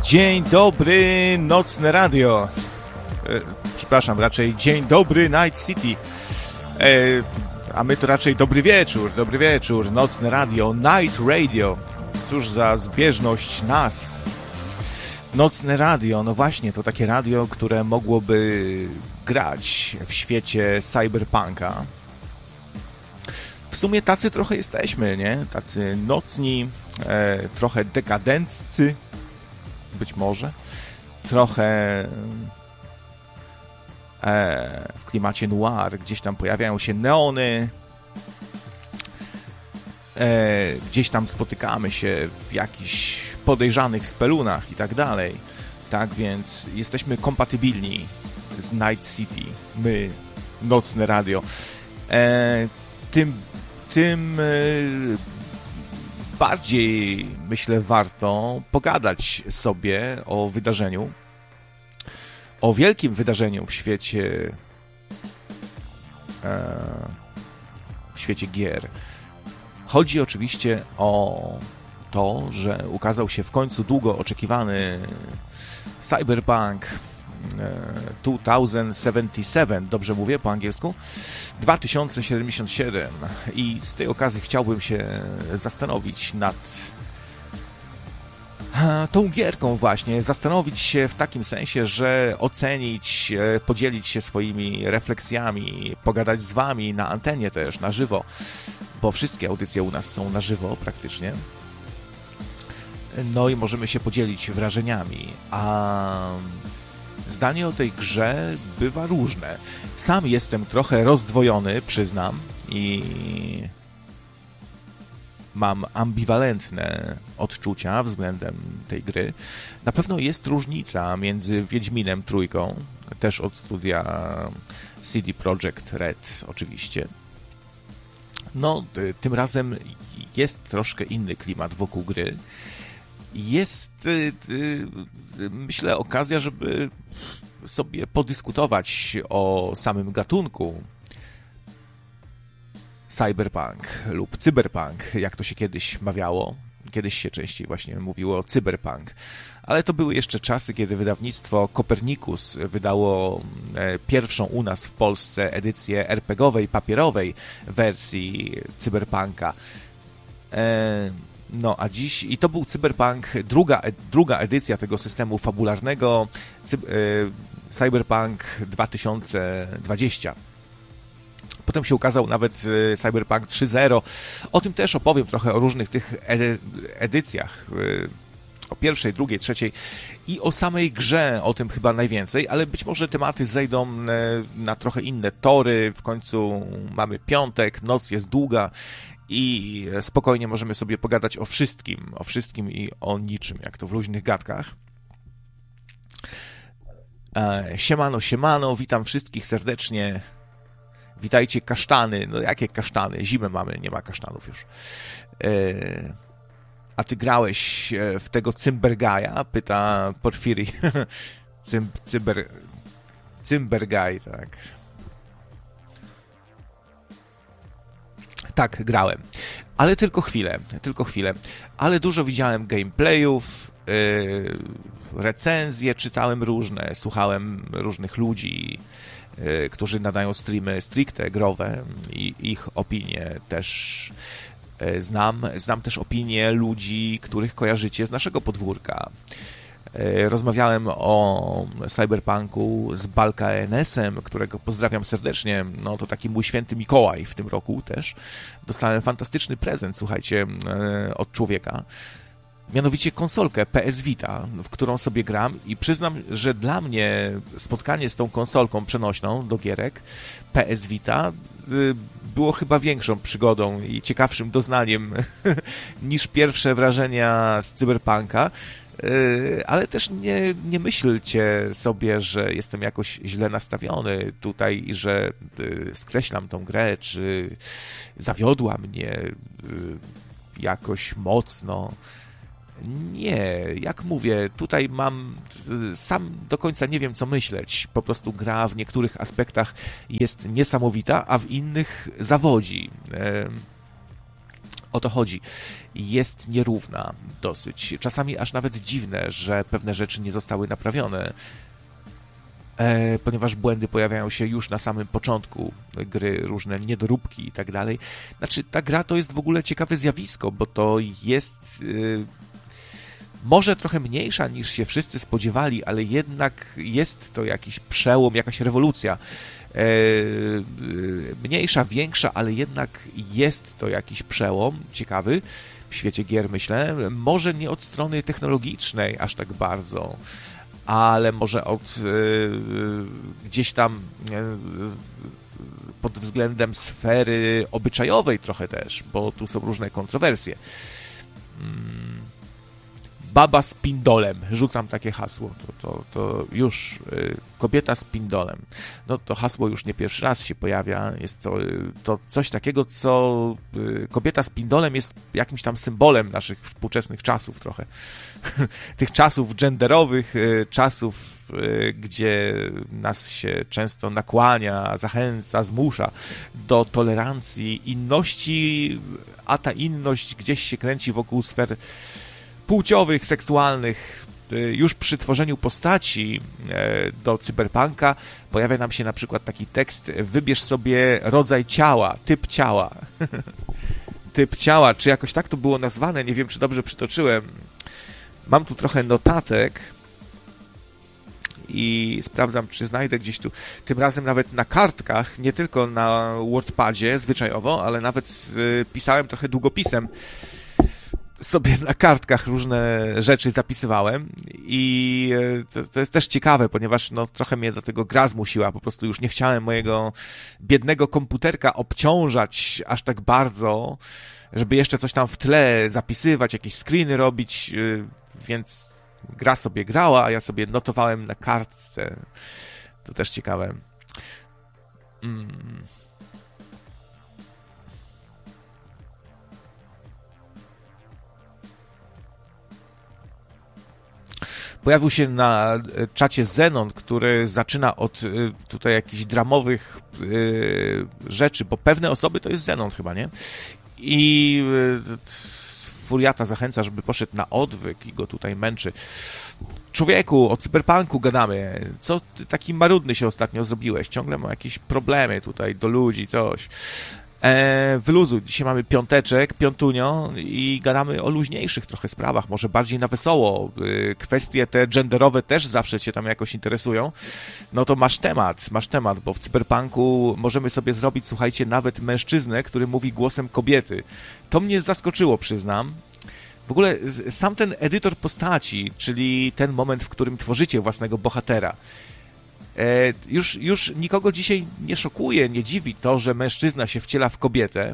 Dzień dobry, Nocne Radio. Przepraszam, raczej dzień dobry, Night City. A my to raczej dobry wieczór, Nocne Radio, Night Radio. Cóż za zbieżność nazw. Nocne Radio, no właśnie, to takie radio, które mogłoby grać w świecie cyberpunka. W sumie tacy trochę jesteśmy, nie? Tacy nocni, trochę dekadenccy, być może. Trochę w klimacie noir, gdzieś tam pojawiają się neony, gdzieś tam spotykamy się w jakichś podejrzanych spelunach i tak dalej. Tak więc jesteśmy kompatybilni z Night City, my, Nocne Radio. Tym bardziej, myślę, warto pogadać sobie o wydarzeniu, o wielkim wydarzeniu w świecie gier. Chodzi oczywiście o to, że ukazał się w końcu długo oczekiwany Cyberpunk 2077, dobrze mówię po angielsku? 2077. I z tej okazji chciałbym się zastanowić nad tą gierką właśnie, zastanowić się w takim sensie, że ocenić, podzielić się swoimi refleksjami, pogadać z wami na antenie też, na żywo, bo wszystkie audycje u nas są na żywo praktycznie. No i możemy się podzielić wrażeniami, a zdanie o tej grze bywa różne. Sam jestem trochę rozdwojony, przyznam, i mam ambiwalentne odczucia względem tej gry. Na pewno jest różnica między Wiedźminem trójką, też od studia CD Projekt Red oczywiście. No, tym razem jest troszkę inny klimat wokół gry. Jest, myślę, okazja, żeby sobie podyskutować o samym gatunku cyberpunk lub cyberpunk, jak to się kiedyś mawiało. Kiedyś się częściej właśnie mówiło o cyberpunk. Ale to były jeszcze czasy, kiedy wydawnictwo Copernicus wydało pierwszą u nas w Polsce edycję RPG-owej, papierowej wersji cyberpunka. No, a dziś, i to był Cyberpunk, druga edycja tego systemu fabularnego, Cyberpunk 2020. Potem się ukazał nawet Cyberpunk 3.0. O tym też opowiem trochę, o różnych tych edycjach. O pierwszej, drugiej, trzeciej i o samej grze, o tym chyba najwięcej, ale być może tematy zejdą na trochę inne tory. W końcu mamy piątek, noc jest długa i spokojnie możemy sobie pogadać o wszystkim i o niczym, jak to w luźnych gadkach. Siemano, witam wszystkich serdecznie. Witajcie kasztany. No jakie kasztany? Zimę mamy, nie ma kasztanów już. A ty grałeś w tego Cymbergaja? Pyta Porfiry. Cymbergaj, tak. Tak, grałem. Ale tylko chwilę. Ale dużo widziałem gameplayów, recenzje czytałem różne, słuchałem różnych ludzi, którzy nadają streamy stricte growe i ich opinie też znam też opinie ludzi, których kojarzycie z naszego podwórka. Rozmawiałem o Cyberpunku z Balka ENS-em, którego pozdrawiam serdecznie. No to taki mój święty Mikołaj w tym roku też. Dostałem fantastyczny prezent, słuchajcie, od człowieka. Mianowicie konsolkę PS Vita, w którą sobie gram i przyznam, że dla mnie spotkanie z tą konsolką przenośną do gierek PS Vita było chyba większą przygodą i ciekawszym doznaniem niż pierwsze wrażenia z Cyberpunka. Ale też nie myślcie sobie, że jestem jakoś źle nastawiony tutaj i że skreślam tą grę, czy zawiodła mnie jakoś mocno. Nie, jak mówię, tutaj sam do końca nie wiem, co myśleć. Po prostu gra w niektórych aspektach jest niesamowita, a w innych zawodzi. O to chodzi. Jest nierówna dosyć. Czasami aż nawet dziwne, że pewne rzeczy nie zostały naprawione, ponieważ błędy pojawiają się już na samym początku gry, różne niedoróbki i tak dalej. Znaczy, ta gra to jest w ogóle ciekawe zjawisko, bo to jest może trochę mniejsza niż się wszyscy spodziewali, ale jednak jest to jakiś przełom, jakaś rewolucja. Mniejsza, większa, ale jednak jest to jakiś przełom ciekawy w świecie gier, myślę. Może nie od strony technologicznej aż tak bardzo, ale może od gdzieś tam pod względem sfery obyczajowej trochę też, bo tu są różne kontrowersje. Baba z pindolem. Rzucam takie hasło. To już kobieta z pindolem. No to hasło już nie pierwszy raz się pojawia. Jest to coś takiego, co kobieta z pindolem jest jakimś tam symbolem naszych współczesnych czasów trochę. Tych czasów genderowych, czasów, gdzie nas się często nakłania, zachęca, zmusza do tolerancji inności, a ta inność gdzieś się kręci wokół sfer płciowych, seksualnych. Już przy tworzeniu postaci do Cyberpunka pojawia nam się na przykład taki tekst: wybierz sobie rodzaj ciała, typ ciała. Typ ciała, czy jakoś tak to było nazwane, nie wiem, czy dobrze przytoczyłem. Mam tu trochę notatek i sprawdzam, czy znajdę gdzieś tu, tym razem nawet na kartkach, nie tylko na WordPadzie zwyczajowo, ale nawet pisałem trochę długopisem, sobie na kartkach różne rzeczy zapisywałem i to jest też ciekawe, ponieważ no, trochę mnie do tego gra zmusiła, po prostu już nie chciałem mojego biednego komputerka obciążać aż tak bardzo, żeby jeszcze coś tam w tle zapisywać, jakieś screeny robić, więc gra sobie grała, a ja sobie notowałem na kartce. To też ciekawe. Pojawił się na czacie Zenon, który zaczyna od tutaj jakichś dramowych rzeczy, bo pewne osoby to jest Zenon chyba, nie? I Furiata zachęca, żeby poszedł na odwyk i go tutaj męczy. Człowieku, o Cyberpunku gadamy. Co ty taki marudny się ostatnio zrobiłeś? Ciągle mam jakieś problemy tutaj do ludzi, coś. Wyluzuj. Dzisiaj mamy piąteczek, piątunio i gadamy o luźniejszych trochę sprawach, może bardziej na wesoło. Kwestie te genderowe też zawsze cię tam jakoś interesują. No to masz temat, bo w Cyberpunku możemy sobie zrobić, słuchajcie, nawet mężczyznę, który mówi głosem kobiety. To mnie zaskoczyło, przyznam. W ogóle sam ten edytor postaci, czyli ten moment, w którym tworzycie własnego bohatera, już nikogo dzisiaj nie szokuje, nie dziwi to, że mężczyzna się wciela w kobietę.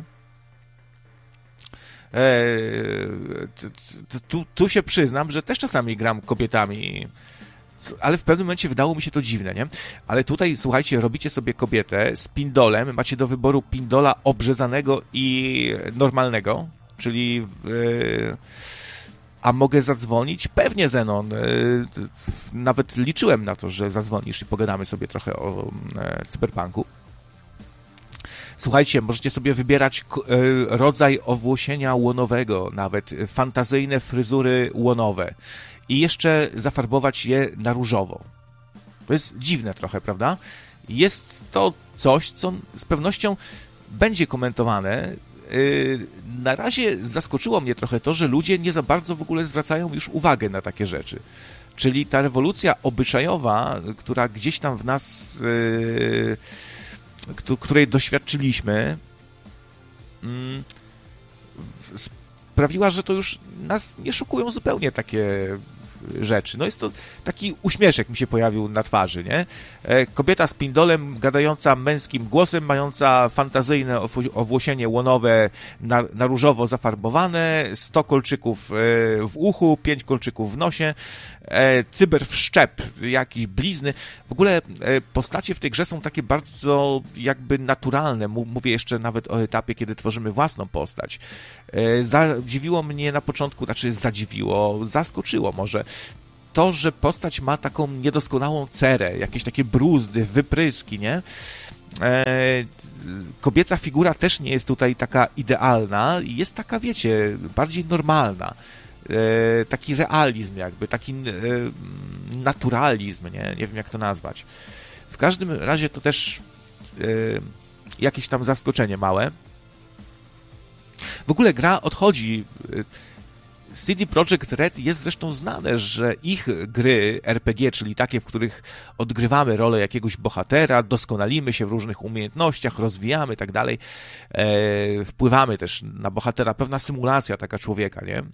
Tu się przyznam, że też czasami gram kobietami, ale w pewnym momencie wydało mi się to dziwne, nie? Ale tutaj, słuchajcie, robicie sobie kobietę z pindolem, macie do wyboru pindola obrzezanego i normalnego, czyli a mogę zadzwonić? Pewnie, Zenon. Nawet liczyłem na to, że zadzwonisz i pogadamy sobie trochę o Cyberpunku. Słuchajcie, możecie sobie wybierać rodzaj owłosienia łonowego, nawet fantazyjne fryzury łonowe i jeszcze zafarbować je na różowo. To jest dziwne trochę, prawda? Jest to coś, co z pewnością będzie komentowane. Na razie zaskoczyło mnie trochę to, że ludzie nie za bardzo w ogóle zwracają już uwagę na takie rzeczy. Czyli ta rewolucja obyczajowa, która gdzieś tam w nas, której doświadczyliśmy, sprawiła, że to już nas nie szokują zupełnie takie rzeczy. No jest to taki uśmieszek mi się pojawił na twarzy, nie? Kobieta z pindolem, gadająca męskim głosem, mająca fantazyjne owłosienie łonowe na różowo zafarbowane, 100 kolczyków w uchu, 5 kolczyków w nosie, cyberwszczep, jakieś blizny. W ogóle postacie w tej grze są takie bardzo jakby naturalne. Mówię jeszcze nawet o etapie, kiedy tworzymy własną postać. Zadziwiło mnie na początku, zaskoczyło może to, że postać ma taką niedoskonałą cerę, jakieś takie bruzdy, wypryski, nie? Kobieca figura też nie jest tutaj taka idealna, jest taka, wiecie, bardziej normalna. Taki realizm jakby, taki naturalizm, nie wiem jak to nazwać. W każdym razie to też jakieś tam zaskoczenie małe. W ogóle gra odchodzi. CD Projekt Red jest zresztą znane, że ich gry RPG, czyli takie, w których odgrywamy rolę jakiegoś bohatera, doskonalimy się w różnych umiejętnościach, rozwijamy i tak dalej, wpływamy też na bohatera, pewna symulacja taka człowieka, nie?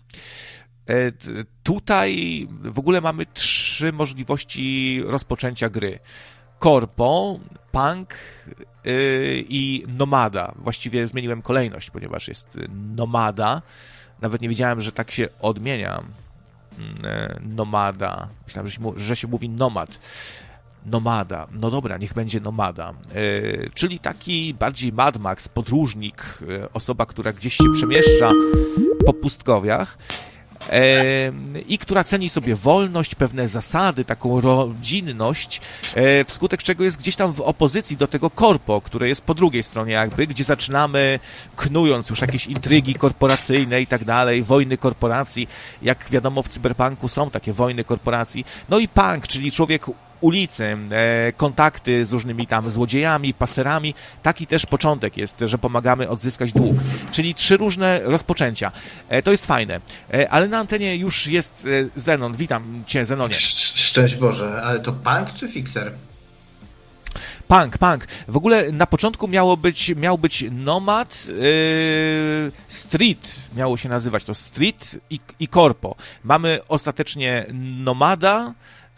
Tutaj w ogóle mamy 3 możliwości rozpoczęcia gry. Corpo, Punk i Nomada. Właściwie zmieniłem kolejność, ponieważ jest Nomada. Nawet nie wiedziałem, że tak się odmienia. Nomada. Myślałem, że się mówi nomad. Nomada. No dobra, niech będzie Nomada. Czyli taki bardziej Mad Max, podróżnik, osoba, która gdzieś się przemieszcza po pustkowiach i która ceni sobie wolność, pewne zasady, taką rodzinność, wskutek czego jest gdzieś tam w opozycji do tego korpo, które jest po drugiej stronie jakby, gdzie zaczynamy, knując już jakieś intrygi korporacyjne i tak dalej, wojny korporacji. Jak wiadomo, w cyberpunku są takie wojny korporacji. No i punk, czyli człowiek ulicy, kontakty z różnymi tam złodziejami, paserami. Taki też początek jest, że pomagamy odzyskać dług. Czyli 3 różne rozpoczęcia. To jest fajne. Ale na antenie już jest Zenon. Witam cię, Zenonie. Szczęść Boże, ale to punk czy fixer? Punk. W ogóle na początku miał być Nomad, Street, miało się nazywać to Street i Corpo. Mamy ostatecznie Nomada,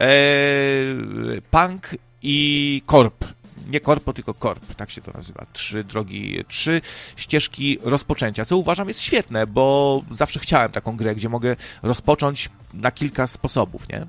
Punk i Corp. Nie Corpo, tylko Corp, tak się to nazywa. 3 ścieżki rozpoczęcia, co uważam jest świetne, bo zawsze chciałem taką grę, gdzie mogę rozpocząć na kilka sposobów, nie?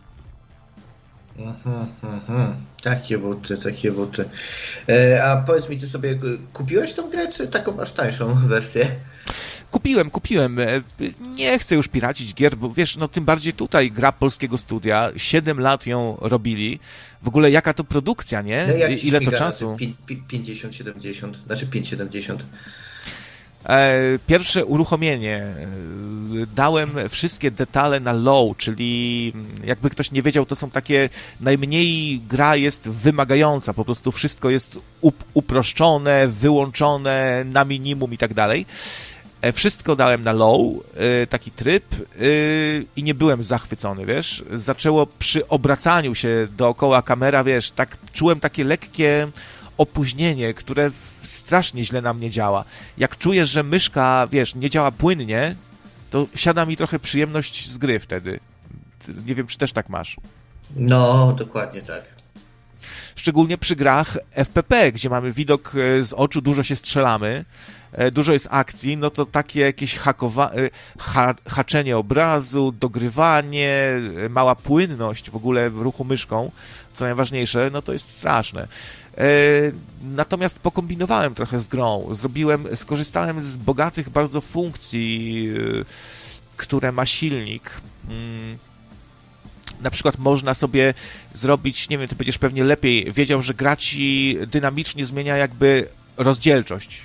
Takie buty. A powiedz mi, ty sobie kupiłeś tą grę, czy taką masz tańszą wersję? Kupiłem. Nie chcę już piracić gier, bo wiesz, no tym bardziej tutaj gra polskiego studia. 7 lat ją robili. W ogóle jaka to produkcja, nie? No ile to czasu? 50-70, znaczy 5,70. Pierwsze uruchomienie. Dałem wszystkie detale na low, czyli jakby ktoś nie wiedział, to są takie, najmniej gra jest wymagająca, po prostu wszystko jest uproszczone, wyłączone na minimum i tak dalej. Wszystko dałem na low, taki tryb i nie byłem zachwycony, wiesz. Zaczęło przy obracaniu się dookoła kamera, wiesz, tak czułem takie lekkie opóźnienie, które strasznie źle na mnie działa. Jak czujesz, że myszka, wiesz, nie działa płynnie, to siada mi trochę przyjemność z gry wtedy. Nie wiem, czy też tak masz. No, dokładnie tak. Szczególnie przy grach FPP, gdzie mamy widok z oczu, dużo się strzelamy, dużo jest akcji, no to takie jakieś haczenie obrazu, dogrywanie, mała płynność w ogóle w ruchu myszką, co najważniejsze, no to jest straszne. Natomiast pokombinowałem trochę z grą, skorzystałem z bogatych bardzo funkcji, które ma silnik. Na przykład można sobie zrobić, nie wiem, ty będziesz pewnie lepiej wiedział, że gra ci dynamicznie zmienia jakby rozdzielczość.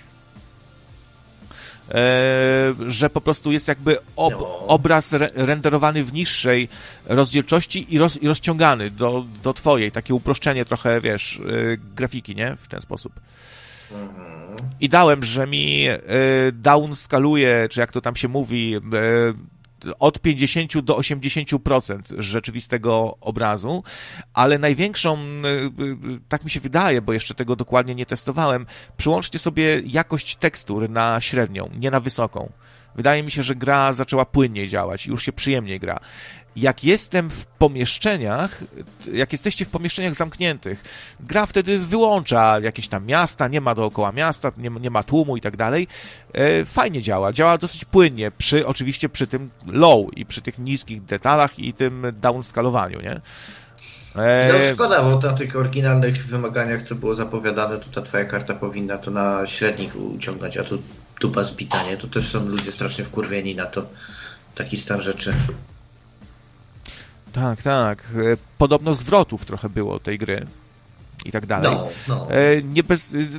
Że po prostu jest jakby obraz renderowany w niższej rozdzielczości i rozciągany do twojej. Takie uproszczenie trochę, wiesz, grafiki, nie? W ten sposób. I dałem, że mi downskaluje, czy jak to tam się mówi, od 50 do 80% rzeczywistego obrazu, ale największą, tak mi się wydaje, bo jeszcze tego dokładnie nie testowałem, przyłączcie sobie jakość tekstur na średnią, nie na wysoką. Wydaje mi się, że gra zaczęła płynniej działać, już się przyjemniej gra. Jak jestem w pomieszczeniach, jak jesteście w pomieszczeniach zamkniętych, gra wtedy wyłącza jakieś tam miasta, nie ma dookoła miasta, nie ma tłumu i tak dalej. Fajnie działa dosyć płynnie, oczywiście przy tym low i przy tych niskich detalach i tym downskalowaniu, nie? No szkoda, bo na tych oryginalnych wymaganiach, co było zapowiadane, to ta twoja karta powinna to na średnich uciągnąć, a tu dupa zbitanie. To też są ludzie strasznie wkurwieni na to, taki stan rzeczy. Tak. Podobno zwrotów trochę było tej gry. i tak dalej. No.